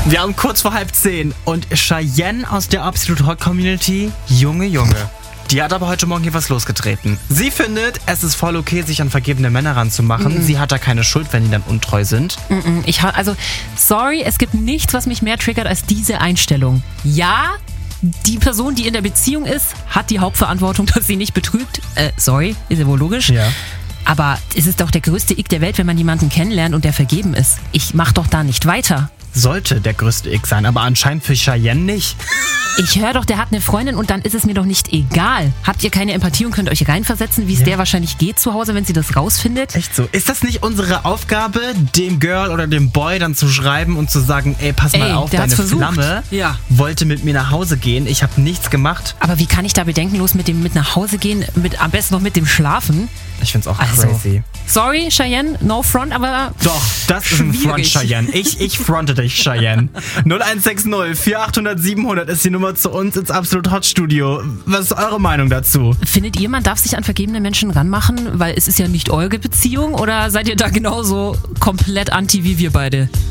Wir haben kurz vor 9:30 und Cheyenne aus der Absolute Hot Community, Junge. Die hat aber heute Morgen hier was losgetreten. Sie findet, es ist voll okay, sich an vergebene Männer ranzumachen. Sie hat da keine Schuld, wenn die dann untreu sind. Sorry, es gibt nichts, was mich mehr triggert als diese Einstellung. Ja, die Person, die in der Beziehung ist, hat die Hauptverantwortung, dass sie nicht betrügt. Sorry, ist ja wohl logisch. Ja. Aber es ist doch der größte Ick der Welt, wenn man jemanden kennenlernt und der vergeben ist. Ich mach doch da nicht weiter. Sollte der größte Ick sein, aber anscheinend für Cheyenne nicht. Ich höre doch, der hat eine Freundin und dann ist es mir doch nicht egal. Habt ihr keine Empathie und könnt euch reinversetzen, wie es der wahrscheinlich geht zu Hause, wenn sie das rausfindet? Echt so? Ist das nicht unsere Aufgabe, dem Girl oder dem Boy dann zu schreiben und zu sagen, pass mal auf, der deine hat's versucht. Flamme wollte mit mir nach Hause gehen, ich habe nichts gemacht. Aber wie kann ich da bedenkenlos mit dem mit nach Hause gehen, am besten noch mit dem schlafen? Ich find's auch crazy. Sorry, Cheyenne, no front, aber Doch, das ist ein Front, Cheyenne. Ich fronte dich, Cheyenne. 0160 4800 700 ist die Nummer zu uns ins Absolute Hot Studio. Was ist eure Meinung dazu? Findet ihr, man darf sich an vergebene Menschen ranmachen, weil es ist ja nicht eure Beziehung, oder seid ihr da genauso komplett anti wie wir beide?